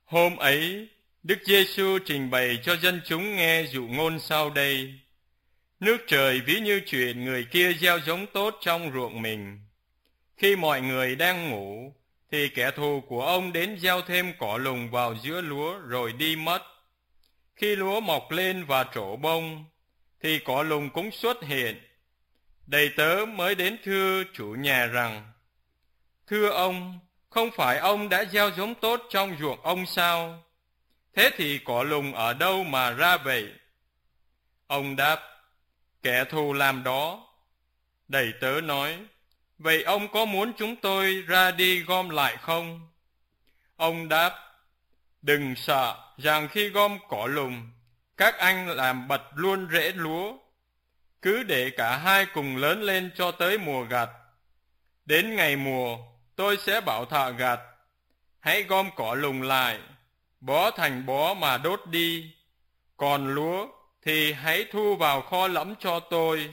Hôm ấy, Đức Giêsu trình bày cho dân chúng nghe dụ ngôn sau đây. Nước trời ví như chuyện người kia gieo giống tốt trong ruộng mình. Khi mọi người đang ngủ, thì kẻ thù của ông đến gieo thêm cỏ lùng vào giữa lúa rồi đi mất. Khi lúa mọc lên và trổ bông, thì cỏ lùng cũng xuất hiện. Đầy tớ mới đến thưa chủ nhà rằng: Thưa ông, không phải ông đã gieo giống tốt trong ruộng ông sao? Thế thì cỏ lùng ở đâu mà ra vậy? Ông đáp: Kẻ thù làm đó. Đầy tớ nói: Vậy ông có muốn chúng tôi ra đi gom lại không? Ông đáp: Đừng sợ rằng khi gom cỏ lùng, các anh làm bật luôn rễ lúa. Cứ để cả hai cùng lớn lên cho tới mùa gặt. Đến ngày mùa, tôi sẽ bảo thợ gặt: Hãy gom cỏ lùng lại, bó thành bó mà đốt đi. Còn lúa thì hãy thu vào kho lẫm cho tôi.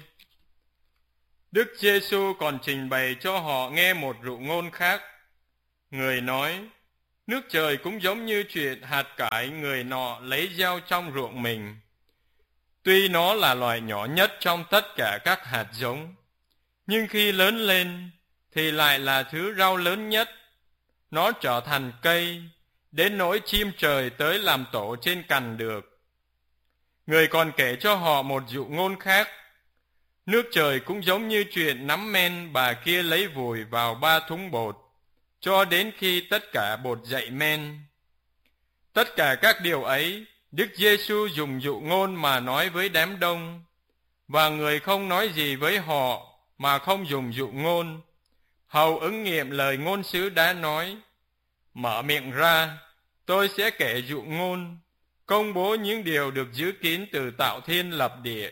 Đức Giêsu còn trình bày cho họ nghe một dụ ngôn khác. Người nói: Nước trời cũng giống như chuyện hạt cải người nọ lấy gieo trong ruộng mình. Tuy nó là loài nhỏ nhất trong tất cả các hạt giống, nhưng khi lớn lên thì lại là thứ rau lớn nhất. Nó trở thành cây, đến nỗi chim trời tới làm tổ trên cành được. Người còn kể cho họ một dụ ngôn khác. Nước trời cũng giống như chuyện nắm men bà kia lấy vùi vào 3 thúng bột, cho đến khi tất cả bột dậy men. Tất cả các điều ấy, Đức Giêsu dùng dụ ngôn mà nói với đám đông, và người không nói gì với họ mà không dùng dụ ngôn, hầu ứng nghiệm lời ngôn sứ đã nói: Mở miệng ra, tôi sẽ kể dụ ngôn, công bố những điều được giữ kín từ tạo thiên lập địa.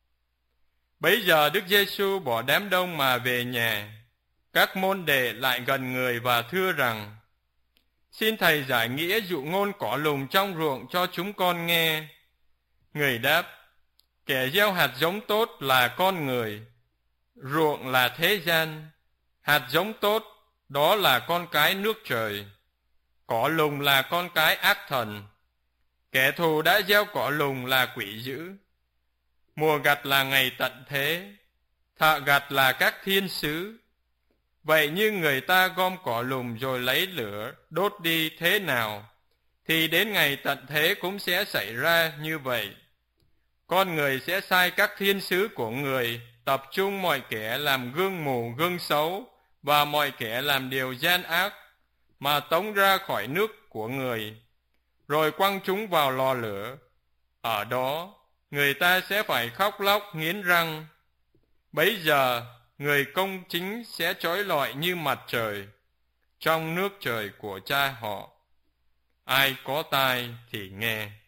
Bấy giờ Đức Giêsu bỏ đám đông mà về nhà. Các môn đệ lại gần người và thưa rằng: Xin thầy giải nghĩa dụ ngôn cỏ lùng trong ruộng cho chúng con nghe. Người đáp: Kẻ gieo hạt giống tốt là con người, ruộng là thế gian. Hạt giống tốt đó là con cái nước trời, cỏ lùng là con cái ác thần. Kẻ thù đã gieo cỏ lùng là quỷ dữ. Mùa gặt là ngày tận thế, thợ gặt là các thiên sứ. Vậy như người ta gom cỏ lùng rồi lấy lửa đốt đi thế nào, thì đến ngày tận thế cũng sẽ xảy ra như vậy. Con người sẽ sai các thiên sứ của người tập trung mọi kẻ làm gương mù gương xấu và mọi kẻ làm điều gian ác, mà tống ra khỏi nước của người, rồi quăng chúng vào lò lửa. Ở đó người ta sẽ phải khóc lóc nghiến răng. Bấy giờ người công chính sẽ chói lọi như mặt trời trong nước trời của Cha họ. Ai có tai thì nghe.